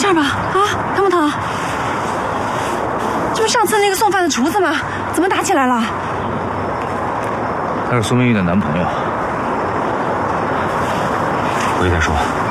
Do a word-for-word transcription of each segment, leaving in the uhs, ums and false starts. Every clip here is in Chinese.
事吧？啊，疼不疼？这不上次那个送饭的厨子吗？怎么打起来了？ 他是苏明玉的男朋友。回去再说。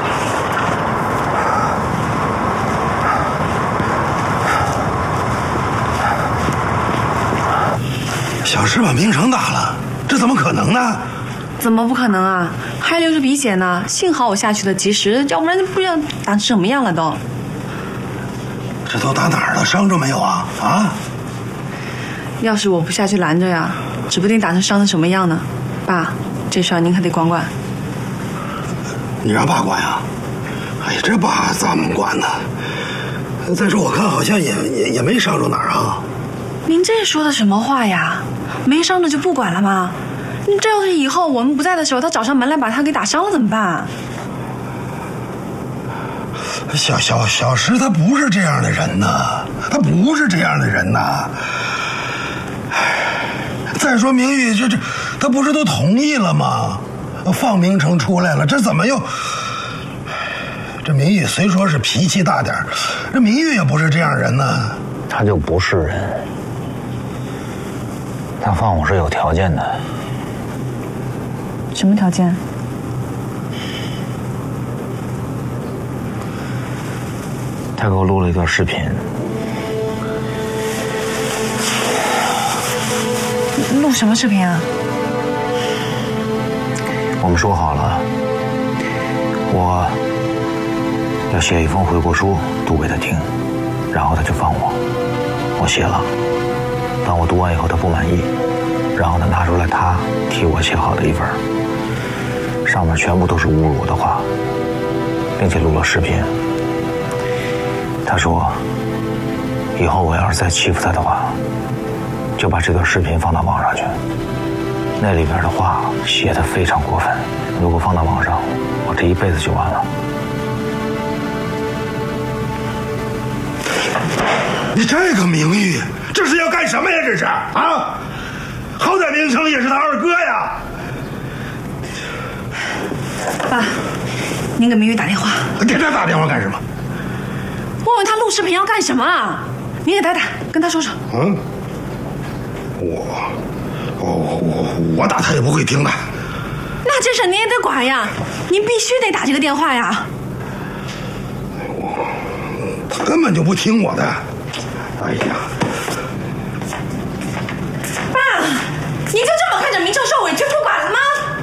小石把明成打了，这怎么可能呢？ 怎么不可能啊？还流着鼻血呢，幸好我下去的及时，要不然不知道打成什么样了都。 这都打哪儿了？伤着没有啊？啊！ 要是我不下去拦着呀，指不定打成伤成什么样呢。爸，这事儿您可得管管。 你让爸管呀？哎呀，这爸怎么管呢？再说我看好像也也也没伤着哪儿啊。 您这说的什么话呀？没伤着就不管了吗？这要是以后我们不在的时候，他找上门来把他给打伤了怎么办？ 小小小石他不是这样的人呐，他不是这样的人呐。再说明玉这这，他不是都同意了吗？放明成出来了，这怎么又？这明玉虽说是脾气大点，这明玉也不是这样人呢。 他就不是人，他放我是有条件的。 什么条件？ 他给我录了一段视频。 录什么视频啊？ 我们说好了，我要写一封悔过书读给他听，然后他就放我。我写了，当我读完以后他不满意，然后他拿出来他替我写好的一份，上面全部都是侮辱我的话，并且录了视频。他说以后我要是再欺负他的话，就把这段视频放到网上去，那里边的话写得非常过分，如果放到网上，我这一辈子就完了。 你这个名誉，这是要干什么呀？这是啊！好歹明成也是他二哥呀。 爸，您给明玉打电话。 给他打电话干什么？ 问问他录视频要干什么啊？您给他打，跟他说说。 嗯，我，我我我打他也不会听的。 那这事您也得管呀，您必须得打这个电话呀。 我，他根本就不听我的。哎呀， 爸，你就这么看着明成受委屈不管